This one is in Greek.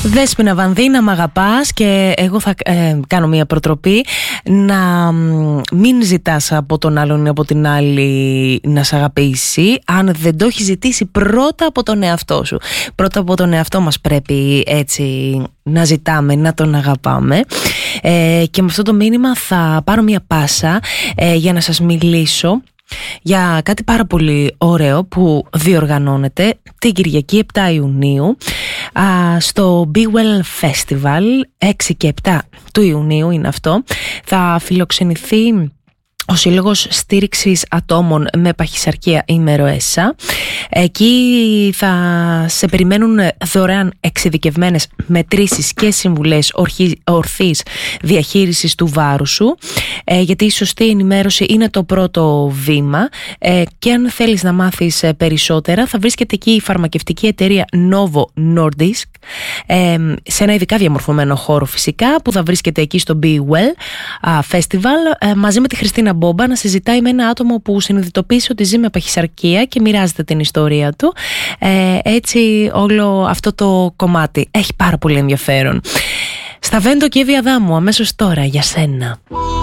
Δέσποινα Βανδύ, να μ' αγαπάς, και εγώ θα κάνω μια προτροπή να μην ζητάς από τον άλλον ή από την άλλη να σε αγαπήσει αν δεν το έχει ζητήσει πρώτα από τον εαυτό σου. Πρώτα από τον εαυτό μας πρέπει έτσι να ζητάμε, να τον αγαπάμε. Και με αυτό το μήνυμα θα πάρω μια πάσα για να σας μιλήσω για κάτι πάρα πολύ ωραίο που διοργανώνεται την Κυριακή 7 Ιουνίου στο Be Well Festival. 6 και 7 του Ιουνίου είναι αυτό. Θα φιλοξενηθεί ο Σύλλογος Στήριξης Ατόμων με Παχυσαρκία ημεροέσα. Εκεί θα σε περιμένουν δωρεάν εξειδικευμένες μετρήσεις και συμβουλές ορθής διαχείρισης του βάρους σου, γιατί η σωστή ενημέρωση είναι το πρώτο βήμα. Και αν θέλεις να μάθεις περισσότερα, θα βρίσκεται εκεί η φαρμακευτική εταιρεία Novo Nordisk, σε ένα ειδικά διαμορφωμένο χώρο φυσικά, που θα βρίσκεται εκεί στο Be Well Festival, μαζί με τη Χριστίνα Μπόμπα, να συζητάει με ένα άτομο που συνειδητοποίησε ότι ζει με παχυσαρκία και μοιράζεται την ιστορία του. Έτσι όλο αυτό το κομμάτι έχει πάρα πολύ ενδιαφέρον. Στα Βέντο και Εύη Αδάμου αμέσως τώρα για σένα.